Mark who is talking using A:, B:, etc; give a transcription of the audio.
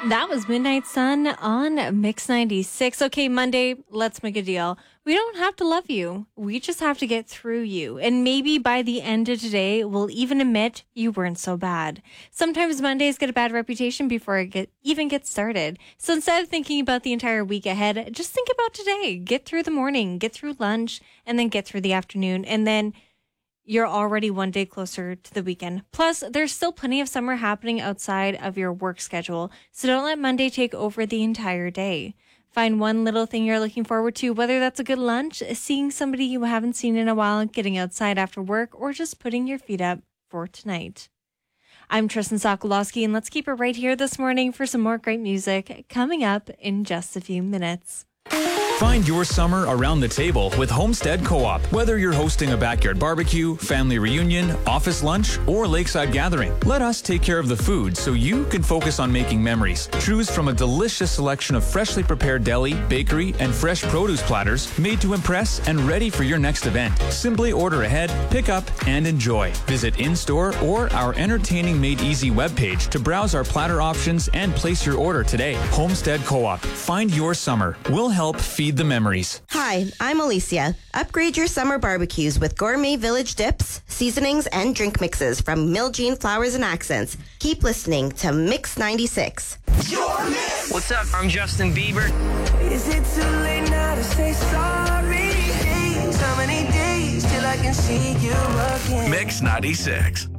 A: That was Midnight Sun on Mix 96. Okay, Monday, let's make a deal. We don't have to love you. We just have to get through you. And maybe by the end of today, we'll even admit you weren't so bad. Sometimes Mondays get a bad reputation before it even gets started. So instead of thinking about the entire week ahead, just think about today. Get through the morning, get through lunch, and then get through the afternoon. And then you're already one day closer to the weekend. Plus, there's still plenty of summer happening outside of your work schedule, so don't let Monday take over the entire day. Find one little thing you're looking forward to, whether that's a good lunch, seeing somebody you haven't seen in a while, getting outside after work, or just putting your feet up for tonight. I'm Tristan Sokolowski, and let's keep it right here this morning for some more great music coming up in just a few minutes.
B: Find your summer around the table with Homestead Co-op. Whether you're hosting a backyard barbecue, family reunion, office lunch, or lakeside gathering, let us take care of the food so you can focus on making memories. Choose from a delicious selection of freshly prepared deli, bakery, and fresh produce platters made to impress and ready for your next event. Simply order ahead, pick up, and enjoy. Visit in-store or our entertaining Made Easy webpage to browse our platter options and place your order today. Homestead Co-op. Find your summer. We'll help feed the memories.
C: Hi, I'm Alicia. Upgrade your summer barbecues with Gourmet Village dips, seasonings, and drink mixes from Miljean Flowers and Accents. Keep listening to Mix 96.
D: What's up? I'm Justin Bieber.
E: Is it too late now to say sorry? So many days till I can see you again.
F: Mix 96.